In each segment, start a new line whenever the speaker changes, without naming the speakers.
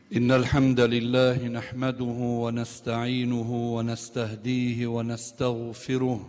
إن الحمد لله نحمده ونستعينه ونستهديه ونستغفره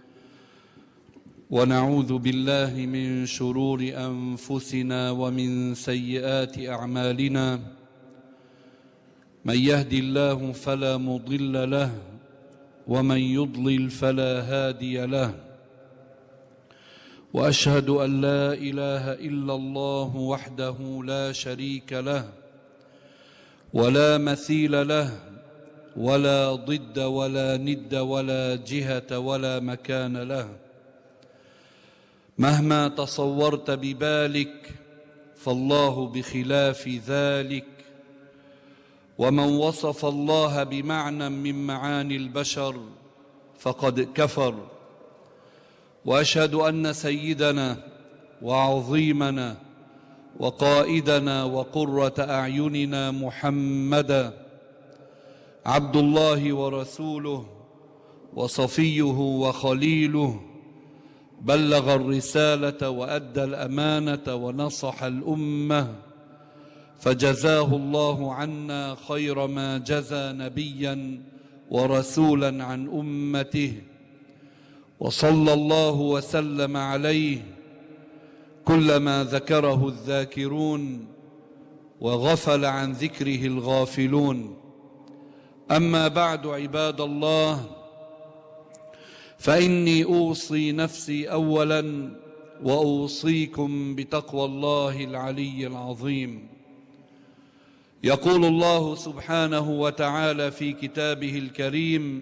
ونعوذ بالله من شرور أنفسنا ومن سيئات أعمالنا. من يهد الله فلا مضل له ومن يضلل فلا هادي له، وأشهد أن لا إله إلا الله وحده لا شريك له ولا مثيل له ولا ضد ولا ند ولا جهة ولا مكان له. مهما تصورت ببالك فالله بخلاف ذلك، ومن وصف الله بمعنى من معاني البشر فقد كفر. وأشهد أن سيدنا وعظيمنا وقائدنا وقرة أعيننا محمدا عبد الله ورسوله وصفيه وخليله، بلغ الرسالة وأدى الأمانة ونصح الأمة، فجزاه الله عنا خير ما جزى نبيا ورسولا عن أمته، وصلى الله وسلم عليه كلما ذكره الذاكرون وغفل عن ذكره الغافلون. أما بعد، عباد الله، فإني أوصي نفسي أولا وأوصيكم بتقوى الله العلي العظيم. يقول الله سبحانه وتعالى في كتابه الكريم: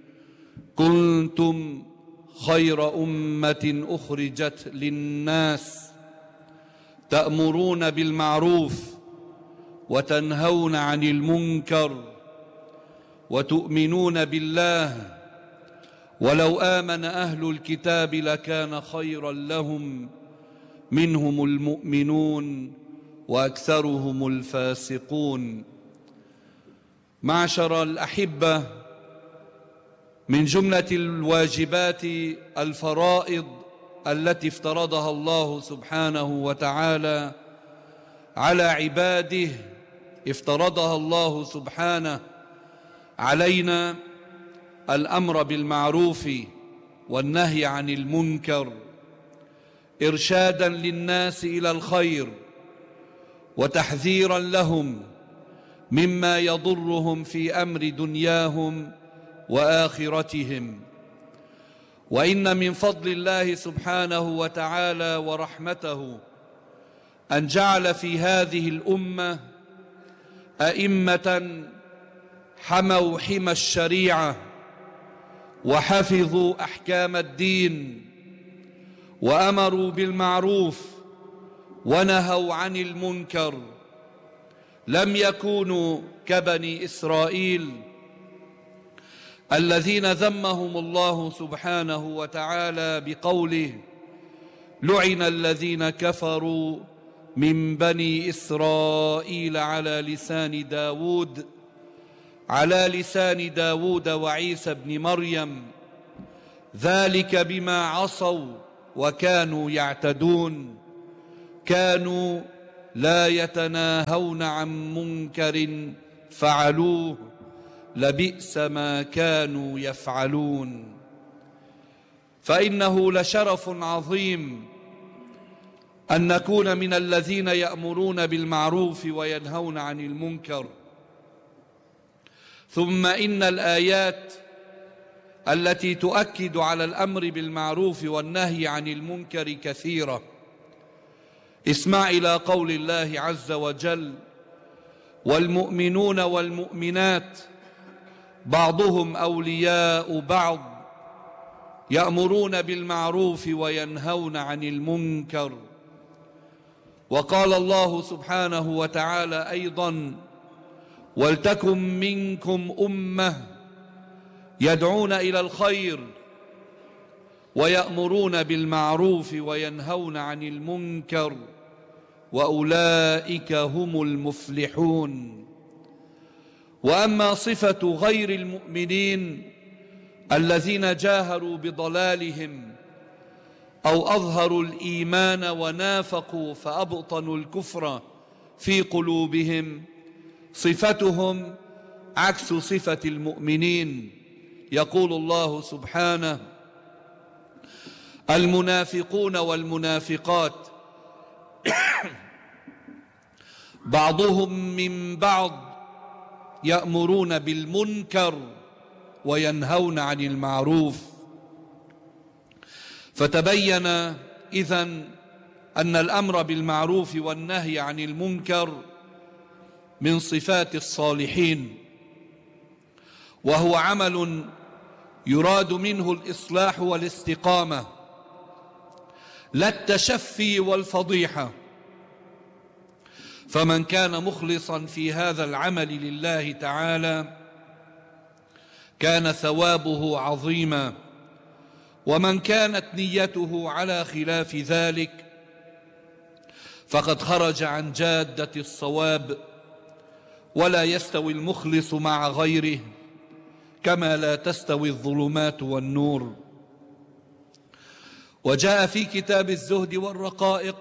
كنتم خير أمة أخرجت للناس تأمرون بالمعروف وتنهون عن المنكر وتؤمنون بالله، ولو آمن أهل الكتاب لكان خيرا لهم منهم المؤمنون وأكثرهم الفاسقون. معشر الأحبة، من جملة الواجبات الفرائض التي افترضها الله سبحانه وتعالى على عباده، افترضها الله سبحانه علينا الأمر بالمعروف والنهي عن المنكر، إرشادا للناس إلى الخير وتحذيرا لهم مما يضرهم في أمر دنياهم وآخرتهم. وإن من فضل الله سبحانه وتعالى ورحمته أن جعل في هذه الأمة أئمة حموا حمى الشريعة وحفظوا أحكام الدين وأمروا بالمعروف ونهوا عن المنكر. لم يكونوا كبني إسرائيل الذين ذمهم الله سبحانه وتعالى بقوله: لعن الذين كفروا من بني إسرائيل على لسان داود وعيسى بن مريم، ذلك بما عصوا وكانوا يعتدون، كانوا لا يتناهون عن منكر فعلوه، لبئس ما كانوا يفعلون. فإنه لشرف عظيم أن نكون من الذين يأمرون بالمعروف وينهون عن المنكر. ثم إن الآيات التي تؤكد على الأمر بالمعروف والنهي عن المنكر كثيرة. اسمع إلى قول الله عز وجل: والمؤمنون والمؤمنات بعضهم أولياء بعض يأمرون بالمعروف وينهون عن المنكر. وقال الله سبحانه وتعالى أيضا: ولتكن منكم أمة يدعون إلى الخير ويأمرون بالمعروف وينهون عن المنكر وأولئك هم المفلحون. وأما صفة غير المؤمنين الذين جاهروا بضلالهم أو أظهروا الإيمان ونافقوا فأبطنوا الكفر في قلوبهم، صفتهم عكس صفة المؤمنين. يقول الله سبحانه: المنافقون والمنافقات بعضهم من بعض يأمرون بالمنكر وينهون عن المعروف. فتبين إذن أن الأمر بالمعروف والنهي عن المنكر من صفات الصالحين، وهو عمل يراد منه الإصلاح والاستقامة، لا التشفي والفضيحة. فمن كان مخلصا في هذا العمل لله تعالى كان ثوابه عظيما، ومن كانت نيته على خلاف ذلك فقد خرج عن جادة الصواب. ولا يستوي المخلص مع غيره كما لا تستوي الظلمات والنور. وجاء في كتاب الزهد والرقائق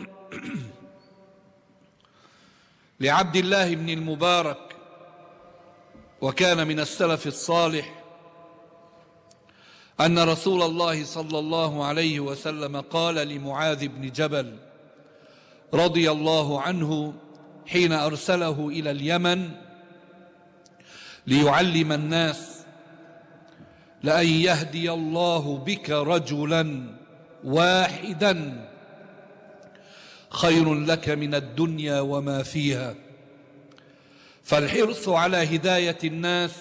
لعبد الله بن المبارك، وكان من السلف الصالح، أن رسول الله صلى الله عليه وسلم قال لمعاذ بن جبل رضي الله عنه حين أرسله إلى اليمن ليعلم الناس: لأن يهدي الله بك رجلا واحدا خير لك من الدنيا وما فيها. فالحرص على هداية الناس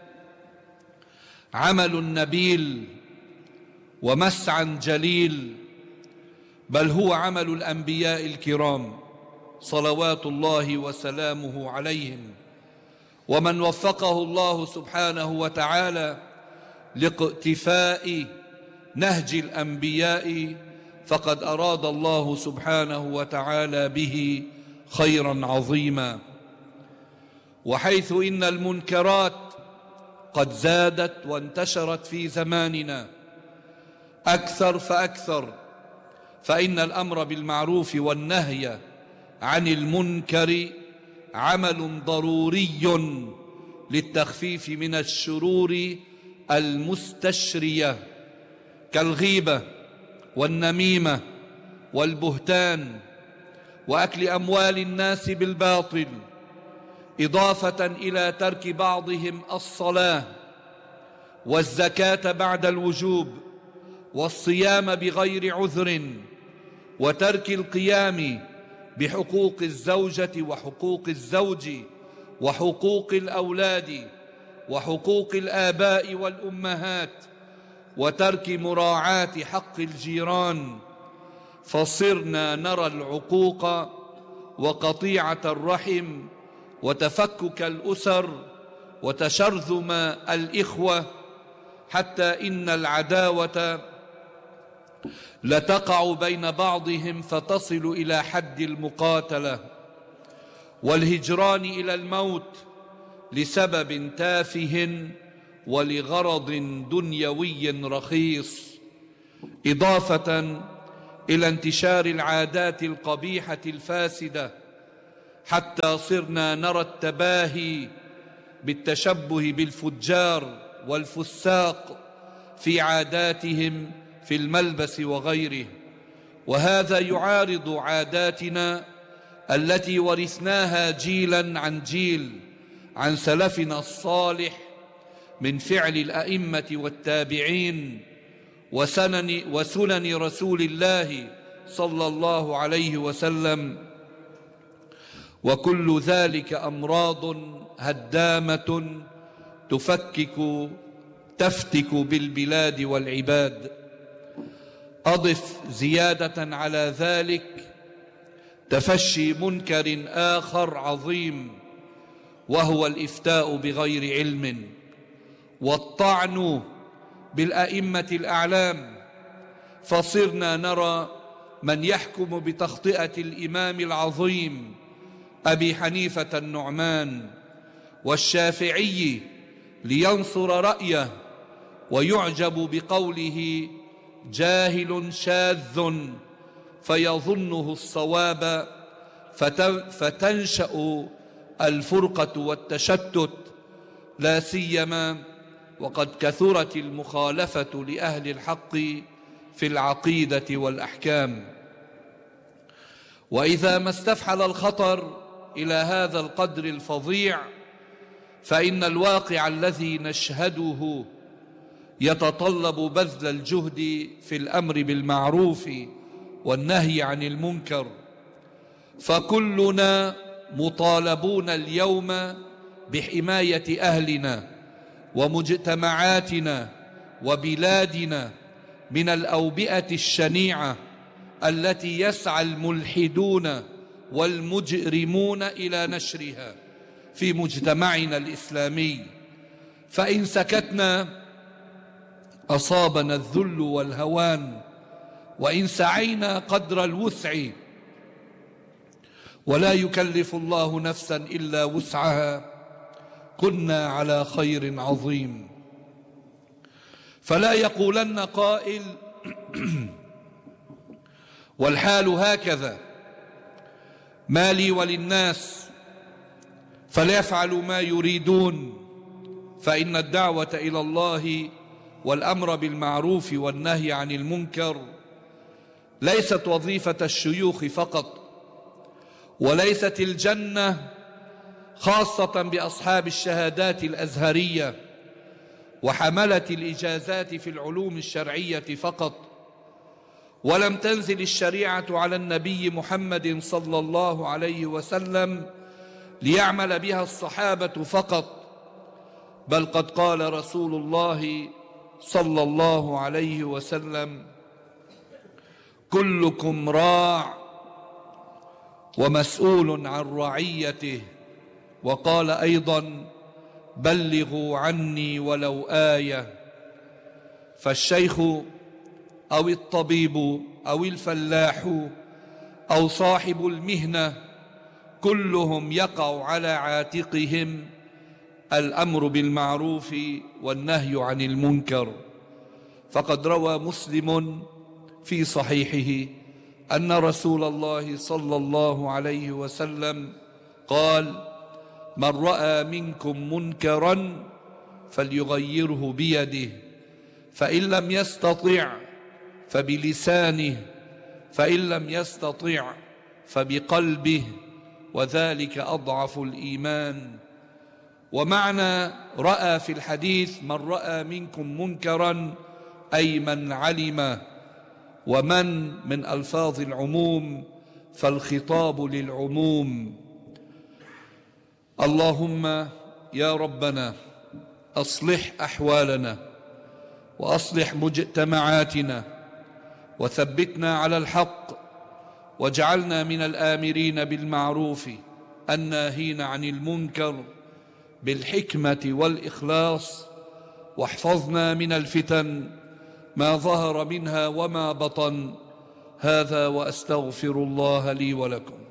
عمل نبيل ومسعى جليل، بل هو عمل الأنبياء الكرام صلوات الله وسلامه عليهم. ومن وفقه الله سبحانه وتعالى لاقتفاء نهج الأنبياء فقد أراد الله سبحانه وتعالى به خيرا عظيما. وحيث إن المنكرات قد زادت وانتشرت في زماننا أكثر فأكثر، فإن الأمر بالمعروف والنهي عن المنكر عمل ضروري للتخفيف من الشرور المستشرية كالغيبة والنميمة والبهتان وأكل أموال الناس بالباطل، إضافة إلى ترك بعضهم الصلاة والزكاة بعد الوجوب والصيام بغير عذر، وترك القيام بحقوق الزوجة وحقوق الزوج وحقوق الأولاد وحقوق الآباء والأمهات، وترك مراعاة حق الجيران. فصرنا نرى العقوق وقطيعة الرحم وتفكك الأسر وتشرذم الإخوة، حتى إن العداوة لتقع بين بعضهم فتصل إلى حد المقاتلة والهجران إلى الموت لسبب تافه ولغرض دنيوي رخيص، إضافة إلى انتشار العادات القبيحة الفاسدة، حتى صرنا نرى التباهي بالتشبه بالفجار والفساق في عاداتهم في الملبس وغيره. وهذا يعارض عاداتنا التي ورثناها جيلا عن جيل عن سلفنا الصالح من فعل الأئمة والتابعين وسنن رسول الله صلى الله عليه وسلم. وكل ذلك أمراض هدامة تفتك بالبلاد والعباد. أضف زيادة على ذلك تفشي منكر آخر عظيم، وهو الإفتاء بغير علم والطعن بالأئمة الأعلام. فصرنا نرى من يحكم بتخطئة الإمام العظيم أبي حنيفة النعمان والشافعي لينصر رأيه، ويعجب بقوله جاهل شاذ فيظنه الصواب، فتنشأ الفرقة والتشتت، لا سيما وقد كثرت المخالفة لأهل الحق في العقيدة والأحكام. وإذا ما استفحل الخطر إلى هذا القدر الفظيع، فإن الواقع الذي نشهده يتطلب بذل الجهد في الأمر بالمعروف والنهي عن المنكر، فكلنا مطالبون اليوم بحماية أهلنا ومجتمعاتنا وبلادنا من الأوبئة الشنيعة التي يسعى الملحدون والمجرمون إلى نشرها في مجتمعنا الإسلامي. فإن سكتنا أصابنا الذل والهوان، وإن سعينا قدر الوسع، ولا يكلف الله نفسا إلا وسعها، كنا على خير عظيم. فلا يقولن قائل والحال هكذا، ما لي وللناس، فليفعلوا ما يريدون، فإن الدعوة إلى الله والأمر بالمعروف والنهي عن المنكر ليست وظيفة الشيوخ فقط، وليست الجنة خاصة بأصحاب الشهادات الأزهرية وحملة الإجازات في العلوم الشرعية فقط، ولم تنزل الشريعة على النبي محمد صلى الله عليه وسلم ليعمل بها الصحابة فقط، بل قد قال رسول الله صلى الله عليه وسلم: كلكم راع ومسؤول عن رعيته. وقال أيضا: بلغوا عني ولو آية. فالشيخ أو الطبيب أو الفلاح أو صاحب المهنة كلهم يقع على عاتقهم الأمر بالمعروف والنهي عن المنكر. فقد روى مسلم في صحيحه أن رسول الله صلى الله عليه وسلم قال: من رأى منكم منكرا فليغيره بيده، فإن لم يستطع فبلسانه، فإن لم يستطع فبقلبه، وذلك أضعف الإيمان. ومعنى رأى في الحديث من رأى منكم منكرا أي من علم، ومن ألفاظ العموم، فالخطاب للعموم. اللهم يا ربنا أصلح أحوالنا وأصلح مجتمعاتنا وثبتنا على الحق، واجعلنا من الآمرين بالمعروف الناهين عن المنكر بالحكمة والإخلاص، واحفظنا من الفتن ما ظهر منها وما بطن. هذا وأستغفر الله لي ولكم.